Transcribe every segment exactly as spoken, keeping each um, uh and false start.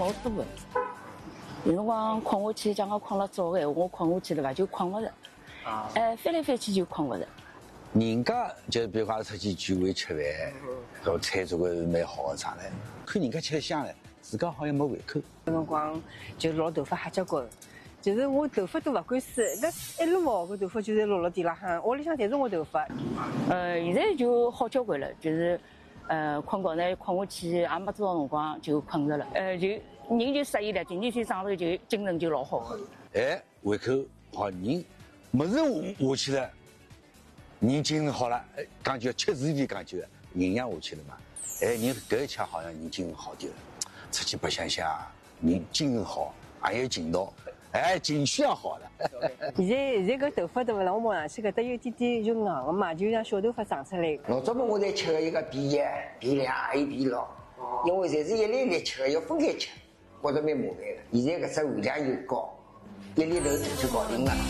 老多的。有辰光困下去，讲讲困了早个，我困下去了吧，就困不着。啊。哎，翻来翻去就困不着。 人家就比如讲出去聚会吃饭，然后菜做个蛮好的啥嘞，看人家吃得香嘞，自家好像没胃口。 有辰光就落头发黑结棍。 就是我头发都不敢梳，那一落毛个头发就是落了地浪向，屋里向侪是我头发。 呃，现在就好交关了，就是，呃，困觉呢，困下去也没多少辰光就困着了，呃，就人就适应了，第二天上头就精神就老好个。 哎，胃口好，人没事下去了，人精神好了，哎，讲究吃自己讲究，营养下去了嘛，哎，人搿一吃好像人精神好点了，出去白相相，人精神好，也有劲道。 哎，情绪也好了。 现在现在搿头发对勿啦？我摸上去搿搭有点点就硬个嘛，就像小头发长出来。 老早么我侪吃个一个 B 一、B 两还有 B 六，因为侪是一粒粒吃个，要分开吃，觉着蛮麻烦个。现在搿只含量又高，一粒头就搞定了。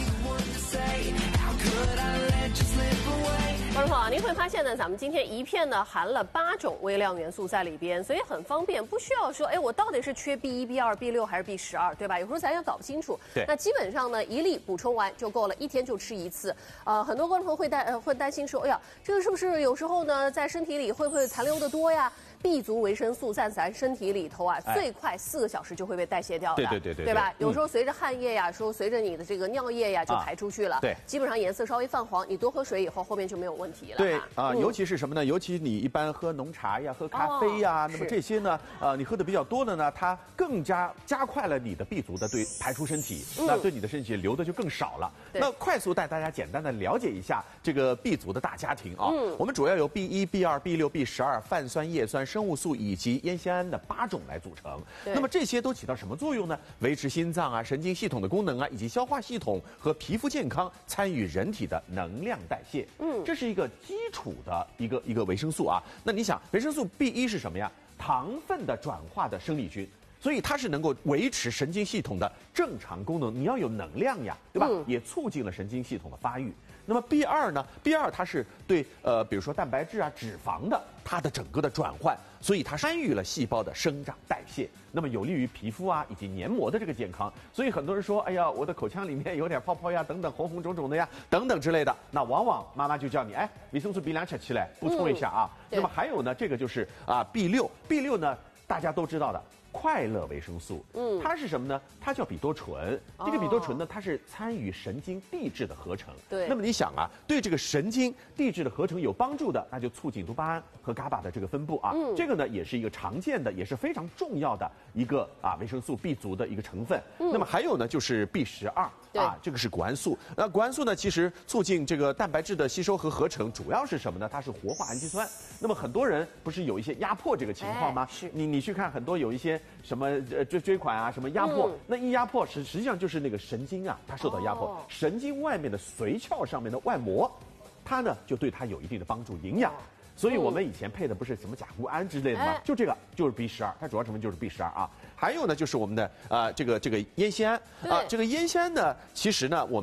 观众朋友，您会发现呢，咱们今天一片呢含了八种微量元素在里边，所以很方便，不需要说，哎，我到底是缺 B 一、B 二、B 六还是 B 十二，对吧？有时候咱也搞不清楚。 对。 那基本上呢，一粒补充完就够了，一天就吃一次。呃，很多观众朋友会担呃会担心说，哎呀，这个是不是有时候呢，在身体里会不会残留的多呀？ B 族维生素在咱身体里头啊， 哎、 最快四个小时就会被代谢掉的， 对对对对， 对吧？ 嗯、 有时候随着汗液呀，说随着你的这个尿液呀，就排出去了。 啊、对， 基本上颜色稍微泛黄，你多喝水以后，后面就没有问题了。 对啊、 嗯， 尤其是什么呢？尤其你一般喝浓茶呀、喝咖啡呀，哦、那么这些呢，呃，你喝的比较多的呢，它更加加快了你的 B 族的对排出身体，嗯、那对你的身体流的就更少了。那快速带大家简单的了解一下这个 B 族的大家庭啊，嗯、我们主要有 B 一、B 二、B 六、B 十二、泛酸、叶酸、生物素以及 及烟酰胺的八种来组成，那么这些都起到什么作用呢？维持心脏啊、神经系统的功能啊，以及消化系统和皮肤健康，参与人体的能量代谢。嗯，这是一个基础的一个一个维生素啊。那你想，维生素 B 一是什么呀？糖分的转化的生理菌。 所以它是能够维持神经系统的正常功能，你要有能量呀，对吧？嗯、也促进了神经系统的发育。那么 B 二呢 ？B 二它是对呃，比如说蛋白质啊、脂肪的它的整个的转换，所以它参与了细胞的生长代谢，那么有利于皮肤啊以及黏膜的这个健康。所以很多人说，哎呀，我的口腔里面有点泡泡呀，等等红红肿肿的呀，等等之类的，那往往妈妈就叫你，哎，维生素 B 两吃起来补充一下啊。嗯、那么还有呢，这个就是啊 B 六 B 六呢，大家都知道的。 快乐维生素，嗯，它是什么呢？它叫吡哚醇。哦、这个吡哚醇呢，它是参与神经递质的合成。 对。 那么你想啊，对这个神经递质的合成有帮助的，那就促进多巴胺和伽巴的这个分布啊。嗯。这个呢，也是一个常见的，也是非常重要的一个啊维生素 B 族的一个成分。嗯。那么还有呢，就是 B 十二啊，这个是谷氨素。那谷氨素呢，其实促进这个蛋白质的吸收和合成，主要是什么呢？它是活化氨基酸。那么很多人不是有一些压迫这个情况吗？ 哎、是。 你你去看很多有一些。 什么呃追追款啊，什么压迫，嗯、那一压迫实实际上就是那个神经啊，它受到压迫，哦、神经外面的髓鞘上面的外膜，它呢就对它有一定的帮助，营养。哦 所以我们以前配的不是什么甲钴胺之类的吗？嗯、就这个就是 B 十二，它主要成分就是 B 十二啊。还有呢，就是我们的呃这个这个烟酰胺啊，这个烟酰胺呢，其实呢我们。